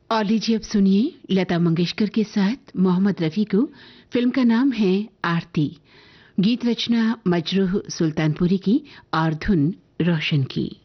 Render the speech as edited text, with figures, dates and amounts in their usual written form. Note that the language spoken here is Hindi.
और लीजिए अब सुनिए लता मंगेशकर के साथ मोहम्मद रफी को। फिल्म का नाम है आरती। गीत रचना मजरूह सुल्तानपुरी की और धुन रोशन की।